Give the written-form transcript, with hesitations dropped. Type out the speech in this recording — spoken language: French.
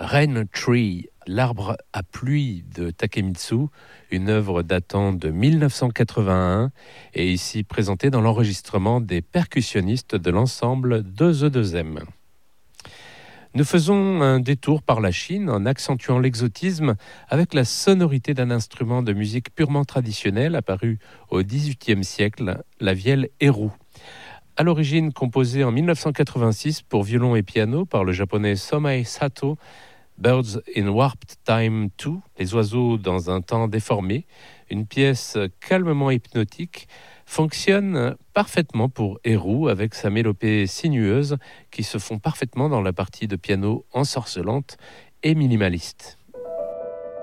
Rain Tree, l'arbre à pluie de Takemitsu, une œuvre datant de 1981 et ici présentée dans l'enregistrement des percussionnistes de l'ensemble 2E2M. Nous faisons un détour par la Chine en accentuant l'exotisme avec la sonorité d'un instrument de musique purement traditionnel apparu au XVIIIe siècle, la vielle Erhu. À l'origine composée en 1986 pour violon et piano par le japonais Somei Sato, Birds in Warped Time 2, les oiseaux dans un temps déformé, une pièce calmement hypnotique, fonctionne parfaitement pour Erhu avec sa mélopée sinueuse qui se fond parfaitement dans la partie de piano ensorcelante et minimaliste.